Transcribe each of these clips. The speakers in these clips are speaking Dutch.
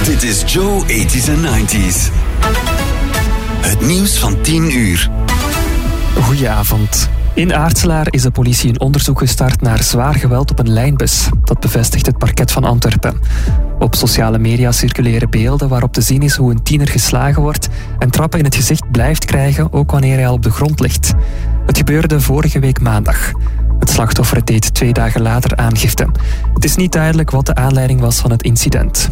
Dit is Joe 80s en 90s. Het nieuws van 10 uur. Goedenavond. In Aartselaar is de politie een onderzoek gestart naar zwaar geweld op een lijnbus. Dat bevestigt het parket van Antwerpen. Op sociale media circuleren beelden waarop te zien is hoe een tiener geslagen wordt en trappen in het gezicht blijft krijgen, ook wanneer hij al op de grond ligt. Het gebeurde vorige week maandag. Het slachtoffer deed 2 dagen later aangifte. Het is niet duidelijk wat de aanleiding was van het incident.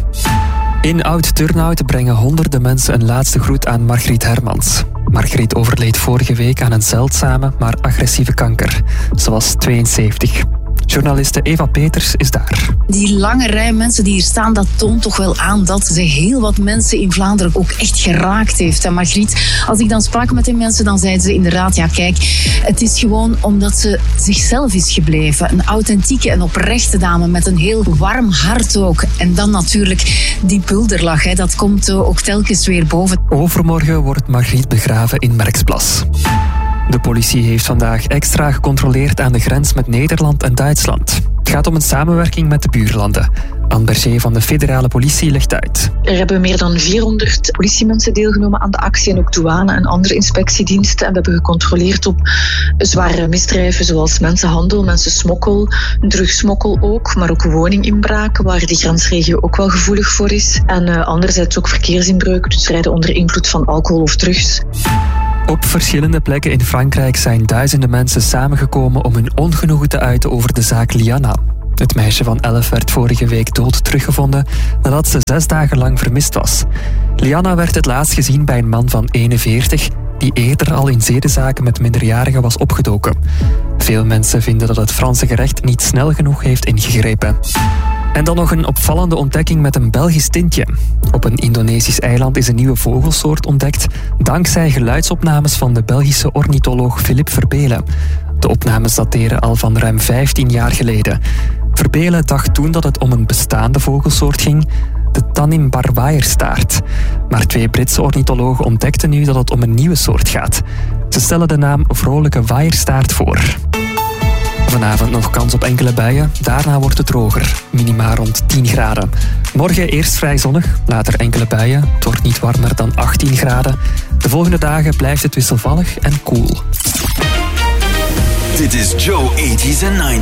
In Oud-Turnhout brengen honderden mensen een laatste groet aan Margriet Hermans. Margriet overleed vorige week aan een zeldzame, maar agressieve kanker. Ze was 72. Journaliste Eva Peters is daar. Die lange rij mensen die hier staan, dat toont toch wel aan dat ze heel wat mensen in Vlaanderen ook echt geraakt heeft. En Margriet, als ik dan sprak met die mensen, dan zeiden ze inderdaad, ja kijk, het is gewoon omdat ze zichzelf is gebleven. Een authentieke en oprechte dame met een heel warm hart ook. En dan natuurlijk die bulderlach, dat komt ook telkens weer boven. Overmorgen wordt Margriet begraven in Merksplas. De politie heeft vandaag extra gecontroleerd aan de grens met Nederland en Duitsland. Het gaat om een samenwerking met de buurlanden. Anne Berger van de federale politie legt uit. Er hebben meer dan 400 politiemensen deelgenomen aan de actie en ook douane en andere inspectiediensten. En we hebben gecontroleerd op zware misdrijven zoals mensenhandel, mensensmokkel, drugsmokkel ook, maar ook woninginbraken waar die grensregio ook wel gevoelig voor is. En anderzijds ook verkeersinbreuken, dus rijden onder invloed van alcohol of drugs. Op verschillende plekken in Frankrijk zijn duizenden mensen samengekomen om hun ongenoegen te uiten over de zaak Lianna. Het meisje van 11 werd vorige week dood teruggevonden nadat ze 6 dagen lang vermist was. Lianna werd het laatst gezien bij een man van 41 die eerder al in zedenzaken met minderjarigen was opgedoken. Veel mensen vinden dat het Franse gerecht niet snel genoeg heeft ingegrepen. En dan nog een opvallende ontdekking met een Belgisch tintje. Op een Indonesisch eiland is een nieuwe vogelsoort ontdekt dankzij geluidsopnames van de Belgische ornitholoog Philippe Verbelen. De opnames dateren al van ruim 15 jaar geleden. Verbelen dacht toen dat het om een bestaande vogelsoort ging, de Tanimbar-waaierstaart. Maar 2 Britse ornithologen ontdekten nu dat het om een nieuwe soort gaat. Ze stellen de naam vrolijke waaierstaart voor. Vanavond nog kans op enkele buien, daarna wordt het droger. Minima rond 10 graden. Morgen eerst vrij zonnig, later enkele buien. Het wordt niet warmer dan 18 graden. De volgende dagen blijft het wisselvallig en koel. Dit is Joe 80s en 90s.